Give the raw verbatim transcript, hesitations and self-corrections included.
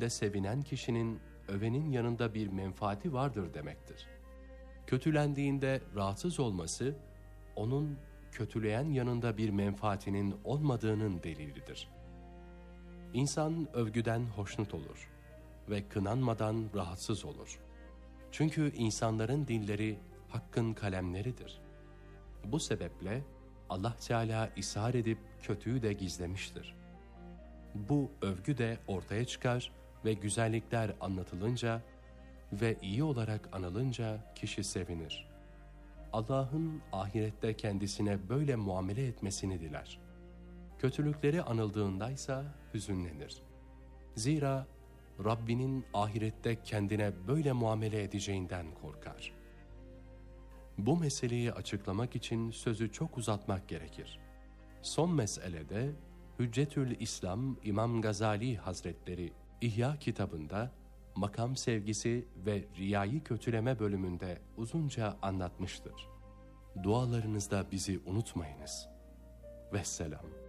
övüldüğünde sevinen kişinin övenin yanında bir menfaati vardır demektir. Kötülendiğinde rahatsız olması, onun kötüleyen yanında bir menfaatinin olmadığının delilidir. İnsan övgüden hoşnut olur ve kınanmadan rahatsız olur. Çünkü insanların dilleri Hakk'ın kalemleridir. Bu sebeple Allah Teala ishar edip kötüyü de gizlemiştir. Bu övgü de ortaya çıkar ve güzellikler anlatılınca ve iyi olarak anılınca kişi sevinir. Allah'ın ahirette kendisine böyle muamele etmesini diler. Kötülükleri anıldığındaysa hüzünlenir. Zira Rabbinin ahirette kendine böyle muamele edeceğinden korkar. Bu meseleyi açıklamak için sözü çok uzatmak gerekir. Son meselede Hüccetül İslam İmam Gazali Hazretleri İhya kitabında makam sevgisi ve riyayı kötüleme bölümünde uzunca anlatmıştır. Dualarınızda bizi unutmayınız. Vesselam.